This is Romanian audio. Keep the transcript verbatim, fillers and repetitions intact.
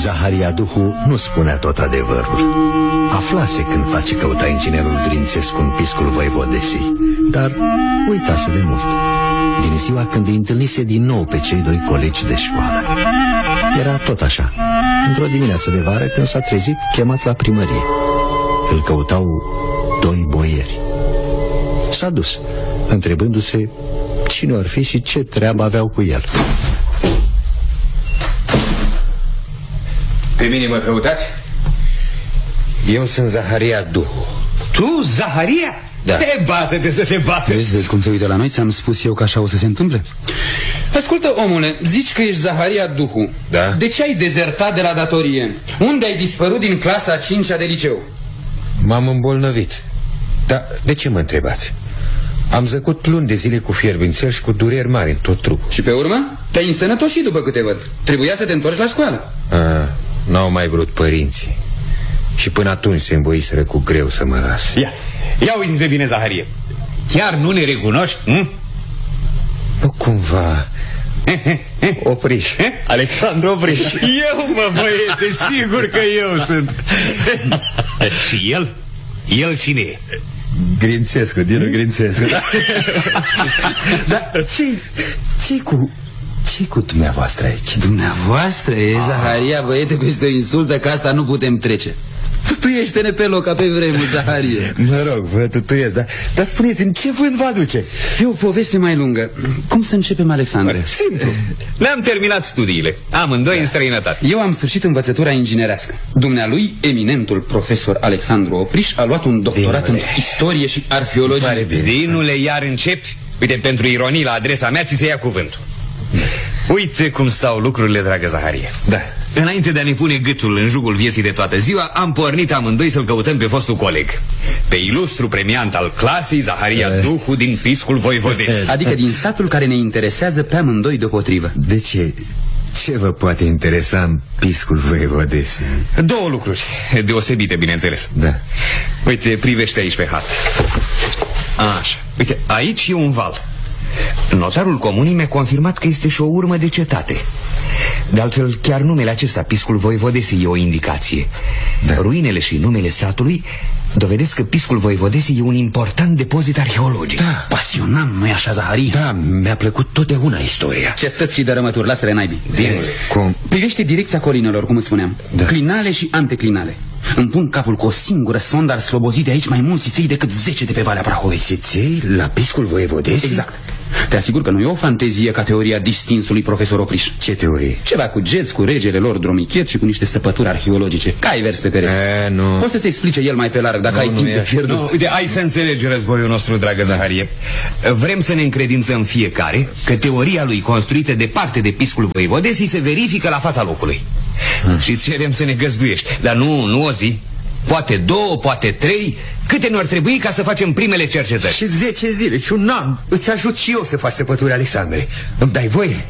Zaharia Duhu nu spunea tot adevărul. Aflase când face căuta inginerul Drințescu în piscul Voivodesei, dar uitase de mult, din ziua când îi întâlnise din nou pe cei doi colegi de școală. Era tot așa, într-o dimineață de vară, când s-a trezit chemat la primărie. Îl căutau doi boieri. S-a dus, întrebându-se cine or fi și ce treabă aveau cu el. Pe mine mă căutați? Eu sunt Zaharia Duhu. Tu, Zaharia? Da. Te bate-te să te bate. Vezi, vezi cum se uită la noi? Ți-am spus eu că așa o să se întâmple. Ascultă, omule, zici că ești Zaharia Duhu. Da. De ce ai dezertat de la datorie? Unde ai dispărut din clasa a cincea de liceu? M-am îmbolnăvit. Dar de ce mă întrebați? Am zăcut luni de zile cu fierbințel și cu dureri mari în tot trupul. Și pe urmă? Te-ai însănătoșit după câte văd. Trebuia să te întorci la școală. N-au mai vrut părinții. Și până atunci se învoiseră cu greu să mă las. Ia, ia uite de bine, Zaharie. Chiar nu ne recunoști? Hm? Nu cumva... Opriș. Alexandru Opriș. Eu, mă, băiete, sigur că eu sunt. Și el? El cine e? Grințescu, Dinu Grințescu. Da? Dar ce ce cu ce cu dumneavoastră aici? Dumneavoastră? E, Zaharia, băiete, peste o insultă, că asta nu putem trece. Tutuiește-ne pe loc ca pe vremuri, Zaharie. Mă rog, vă tutuiesc, dar, dar spuneți-mi, ce vânt vă aduce? E o poveste mai lungă. Cum să începem, Alexandre? Simplu. Ne-am terminat studiile, amândoi da. în străinătate. Eu am sfârșit învățătura inginerească. Dumnealui, eminentul profesor Alexandru Opriș, a luat un doctorat Dinule. în istorie și arheologie. Dinule, iar începi? Uite, pentru ironii la adresa mea ți se ia cuvântul. Uite cum stau lucrurile, dragă Zaharie. Da. Înainte de a ne pune gâtul în jugul vieții de toată ziua, am pornit amândoi să-l căutăm pe fostul coleg, pe ilustru premiant al clasei, Zaharia uh. Duhu din piscul Voivodesei. Adică din satul care ne interesează pe amândoi deopotrivă. De ce? Ce vă poate interesa în piscul Voivodesei? Două lucruri deosebite, bineînțeles. Da. Uite, privește aici pe hartă. Așa. Uite, aici e un val. Notarul comunii mi-a confirmat că este și o urmă de cetate. De altfel, chiar numele acesta, piscul Voivodesei, e o indicație. Da. Ruinele și numele satului dovedesc că piscul Voivodesei e un important depozit arheologic. Da, pasionant, nu-i așa, Zaharie? Da, mi-a plăcut totdeauna istoria. Cetăți și dărâmături, lasă-le naibii. Cum? Privește direcția colinelor, cum îți spuneam. Da. Clinale și anteclinale. Îmi pun capul cu o singură sondă ar slobozi de aici mai mulți țiței decât zece de pe Valea Prahovei. Țiței la piscul Voivodesei? Exact. Te asigur că nu e o fantezie ca teoria distinsului profesor Opriș. Ce teorie? Ceva cu geți, cu regele lor Dromichet și cu niște săpături arheologice. Ca ai vers pe pereți. E, nu. Poți să-ți explice el mai pe larg dacă nu, ai nu timp de pierdut. Nu, uite, hai să înțelegi războiul nostru, dragă Zaharie. Vrem să ne încredințăm fiecare că teoria lui construită departe de piscul Voivodesei se verifică la fața locului. Hmm. Și cerem să ne găzduiești. Dar nu, nu o zi. Poate două, poate trei. Câte ne-ar trebui ca să facem primele cercetări? Și zece zile și un an. Îți ajut și eu să faci săpături, Alexandre. Îmi dai voie?